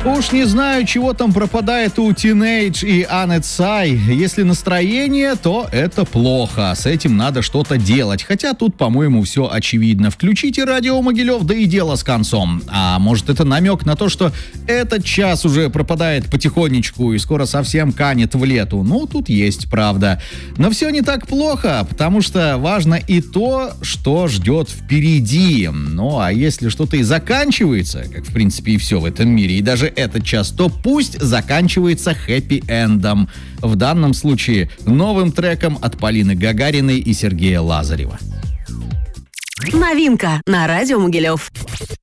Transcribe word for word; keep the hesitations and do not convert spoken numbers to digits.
Уж не знаю, чего там пропадает у Teenage и Анет Сай. Если настроение, то это плохо. С этим надо что-то делать. Хотя тут, по-моему, все очевидно. Включите радио Могилев, да и дело с концом. А может, это намек на то, что этот час уже пропадает потихонечку и скоро совсем канет в лету. Ну, тут есть правда. Но все не так плохо, потому что важно и то, что ждет впереди. Ну, а если что-то и заканчивается, как, в принципе, и все в этом мире, и даже этот час, то пусть заканчивается хэппи-эндом. В данном случае новым треком от Полины Гагариной и Сергея Лазарева. Новинка на радио Могилев.